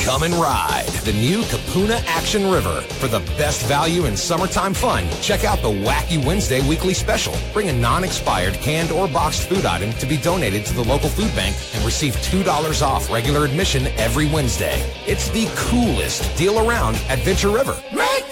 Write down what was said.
Come and ride the new Kapuna Action River. For the best value in summertime fun, check out the Wacky Wednesday weekly special. Bring a non-expired canned or boxed food item to be donated to the local food bank and receive $2 off regular admission every Wednesday. It's the coolest deal around at Venture River. Make